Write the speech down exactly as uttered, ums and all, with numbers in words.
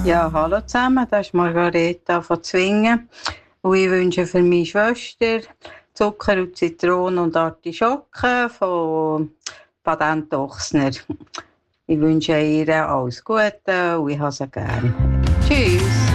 Ja, hallo zusammen, das ist Margareta von Zwingen. Und ich wünsche für meine Schwester Zucker und Zitronen und Artischocken von Patent Ochsner. Ich wünsche ihr alles Gute und ich habe sie gern. Tschüss.